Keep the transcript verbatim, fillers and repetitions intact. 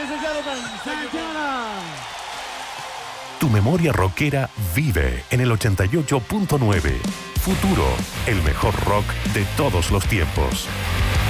ladies and gentlemen. Santana. Tu memoria rockera vive en el ochenta y ocho punto nueve. Futuro, el mejor rock de todos los tiempos.